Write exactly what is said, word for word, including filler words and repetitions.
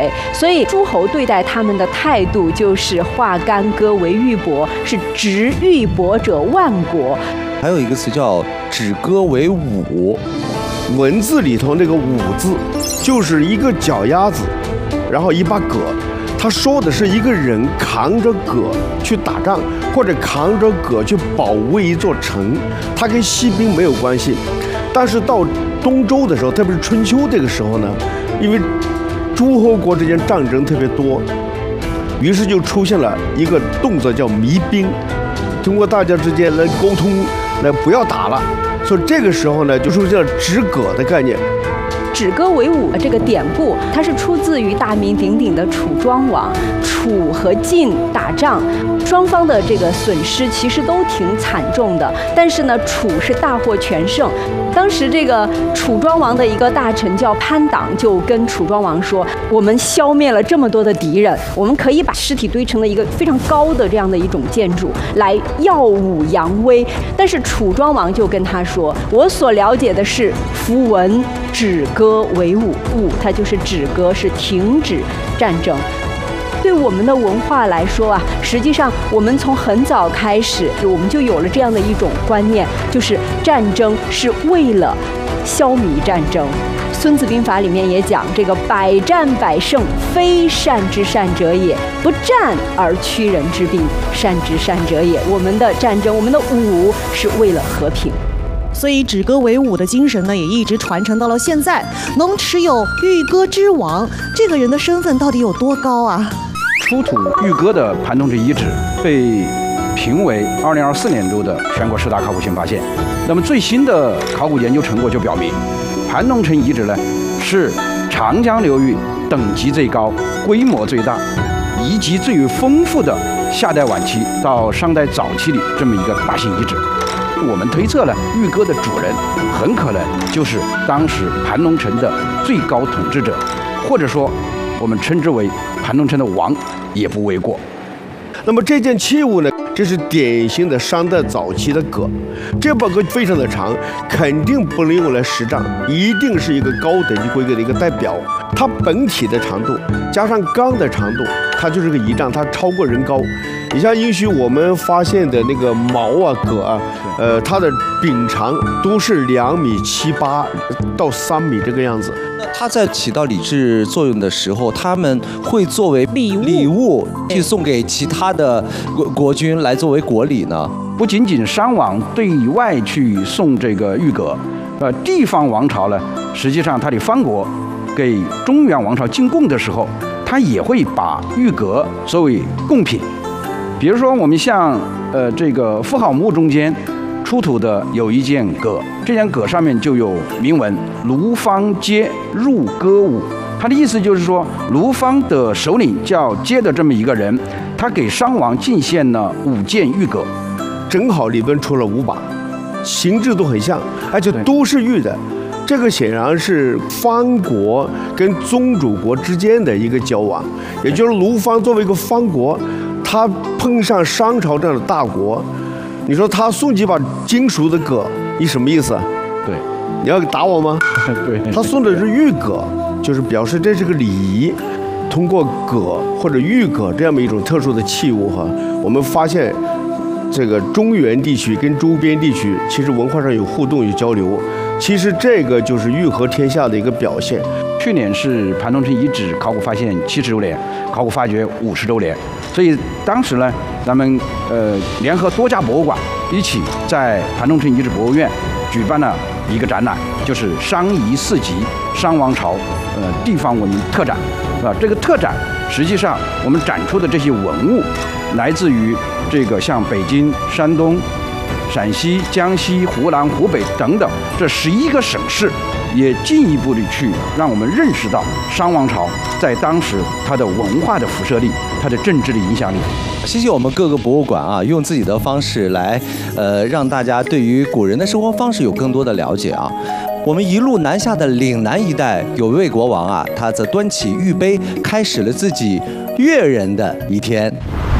水，所以诸侯对待他们的态度就是化干戈为玉帛，是执玉帛者万国。 还有一个词叫止戈为舞， 文字里头那个舞字就是一个脚丫子，然后一把戈。他说的是一个人扛着戈去打仗，或者扛着戈去保卫一座城，他跟西兵没有关系。但是到东周的时候，特别是春秋这个时候呢，因为诸侯国之间战争特别多，于是就出现了一个动作叫弭兵，通过大家之间来沟通，来不要打了。所以这个时候呢，就出现了止戈的概念。 止戈为舞这个典故，它是出自于大名鼎鼎的楚庄王。楚和晋打仗，双方的这个损失其实都挺惨重的，但是呢，楚是大获全胜。当时这个楚庄王的一个大臣叫潘党，就跟楚庄王说：“我们消灭了这么多的敌人，我们可以把尸体堆成了一个非常高的这样的一种建筑，来耀武扬威。”但是楚庄王就跟他说：“我所了解的是，符文止戈为武，武它就是止戈，是停止战争。”对我们的文化来说啊，实际上我们从很早开始，我们就有了这样的一种观念，就是战争是为了消弭战争。孙子兵法里面也讲，这个百战百胜，非善之善者也；不战而屈人之兵，善之善者也。我们的战争，我们的武是为了和平。 所以止戈为武的精神呢，也一直传承到了现在。能持有玉戈之王，这个人的身份到底有多高啊？ 出土玉戈的盘龙城遗址被评为二零二四年度的全国十大考古新发现。那么最新的考古研究成果就表明，盘龙城遗址呢是长江流域等级最高、规模最大、遗迹最为丰富的夏代晚期到商代早期里这么一个大型遗址。我们推测呢，玉戈的主人很可能就是当时盘龙城的最高统治者，或者说我们称之为盘龙城的王也不为过。 那么这件器物呢，这是典型的商代早期的戈，这把戈非常的长，肯定不能用来实战，一定是一个高等级规格的一个代表。它本体的长度加上钢的长度，它就是个仪仗，它超过人高。你像允许我们发现的那个矛啊、戈啊，呃，它的柄长都是两米七八到三米这个样子。 它在起到礼制作用的时候，他们会作为礼物礼物去送给其他的国国君来作为国礼呢。 不仅仅商王对外去送这个玉戈，呃，地方王朝呢，实际上它的藩国给中原王朝进贡的时候，它也会把玉戈作为贡品。比如说，我们像呃这个妇好墓中间出土的有一件戈，这件戈上面就有铭文“卢方接入歌舞”。他的意思就是说，卢方的首领叫接的这么一个人，他给商王进献了五件玉戈， 正好里边出了五把，形制都很像，而且都是玉的。这个显然是藩国跟宗主国之间的一个交往，也就是卢方作为一个藩国，他碰上商朝这样的大国，你说他送几把金属的戈，你什么意思？ 对， 你要打我吗？ 对， 他送的是玉戈，就是表示这是个礼仪。通过戈或者玉戈这样的一种特殊的器物哈，我们发现这个中原地区跟周边地区其实文化上有互动有交流。其实这个就是玉合天下的一个表现。 去年是盘龙城遗址考古发现七十周年，考古发掘五十周年，所以当时呢，咱们呃联合多家博物馆一起在盘龙城遗址博物院举办了一个展览，就是商夷四极商王朝呃地方文明特展，啊，这个特展实际上我们展出的这些文物，来自于这个像北京、山东、陕西、江西、湖南、湖北等等这十一个省市，也进一步的去让我们认识到商王朝在当时它的文化的辐射力，它的政治的影响力。 谢谢我们各个博物馆啊，用自己的方式来，呃，让大家对于古人的生活方式有更多的了解啊。我们一路南下的岭南一带，有一位国王啊，他则端起玉杯，开始了自己悦人的一天。